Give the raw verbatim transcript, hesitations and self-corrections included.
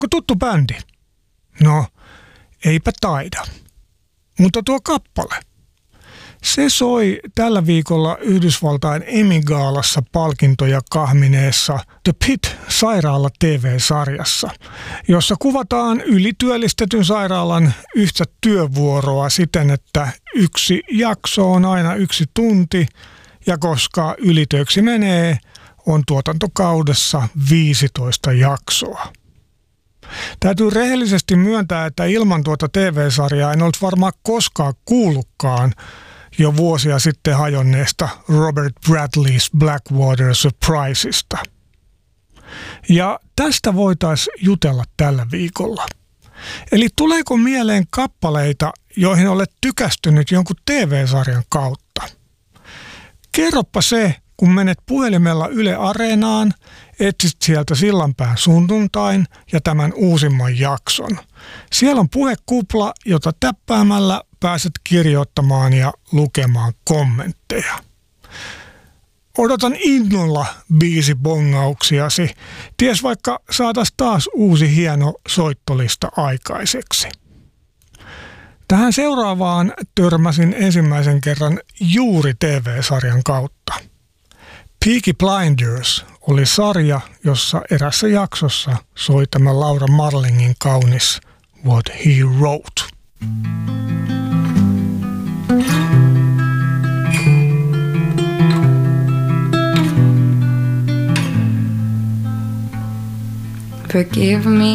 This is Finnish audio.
Onko tuttu bändi? No, eipä taida. Mutta tuo kappale. Se soi tällä viikolla Yhdysvaltain Emmy-gaalassa palkintoja kahmineessa The Pit-sairaala T V-sarjassa, jossa kuvataan ylityöllistetyn sairaalan yhtä työvuoroa siten, että yksi jakso on aina yksi tunti, ja koska ylitöiksi menee, on tuotantokaudessa viisitoista jaksoa. Täytyy rehellisesti myöntää, että ilman tuota T V-sarjaa en ollut varmaan koskaan kuullutkaan jo vuosia sitten hajonneesta Robert Bradley's Blackwater Surprisesta. Ja tästä voitaisiin jutella tällä viikolla. Eli tuleeko mieleen kappaleita, joihin olet tykästynyt jonkun T V-sarjan kautta? Kerropa se, kun menet puhelimella Yle Areenaan, etsit sieltä Sillanpään sunnuntain ja tämän uusimman jakson. Siellä on puhekupla, jota täppäämällä pääset kirjoittamaan ja lukemaan kommentteja. Odotan innolla biisibongauksiasi. Ties vaikka saatais taas uusi hieno soittolista aikaiseksi. Tähän seuraavaan törmäsin ensimmäisen kerran juuri T V-sarjan kautta. Peaky Blinders oli sarja, jossa erässä jaksossa soi tämä Laura Marlingin kaunis What He Wrote. Forgive me